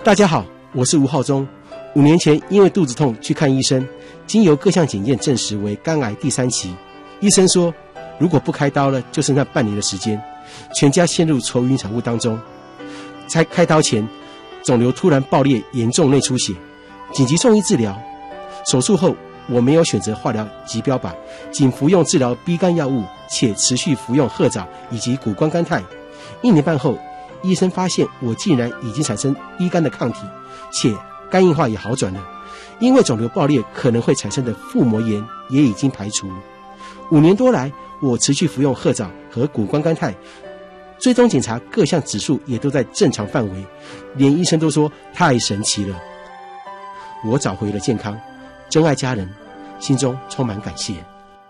大家好，我是吴浩中。5年前因为肚子痛去看医生，经由各项检验证实为肝癌第3期。医生说，如果不开刀了，就剩下半年的时间，全家陷入愁云惨雾当中。在开刀前，肿瘤突然爆裂，严重内出血，紧急送医治疗。手术后，我没有选择化疗及标靶，仅服用治疗 B 肝药物，且持续服用褐藻以及谷胱甘肽。1年半后，医生发现我竟然已经产生 B 肝的抗体，且肝硬化也好转了。因为肿瘤爆裂可能会产生的腹膜炎也已经排除。5年多来，我持续服用褐藻和谷胱甘肽，追踪检查各项指数也都在正常范围，连医生都说太神奇了。我找回了健康，珍爱家人，心中充满感谢。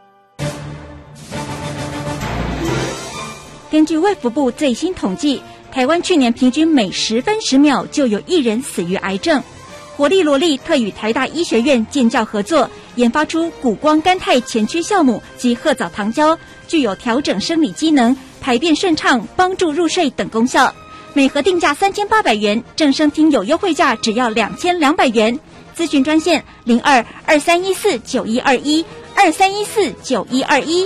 根据卫福部最新统计，台湾去年平均每10分10秒就有1人死于癌症。活力萝莉特与台大医学院建教合作，研发出谷胱甘肽前驱酵母及褐藻糖胶，具有调整生理机能、排便顺畅、帮助入睡等功效。每盒定价3800元，正声听有优惠价只要2200元。咨询专线02-2314-9121，2314-9121。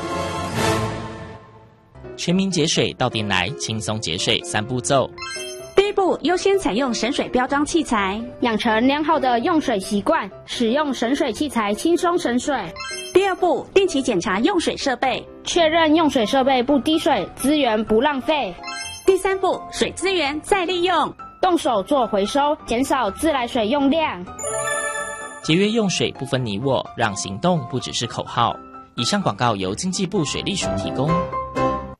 全民节水到店来，轻松节水3步骤。 第一步，优先采用省水标章器材， 养成良好的用水习惯，使用省水器材轻松省水。 第二步，定期检查用水设备， 确认用水设备不滴水，资源不浪费。 第三步，水资源再利用， 动手做回收，减少自来水用量。 节约用水不分你我，让行动不只是口号。以上广告由经济部水利署提供。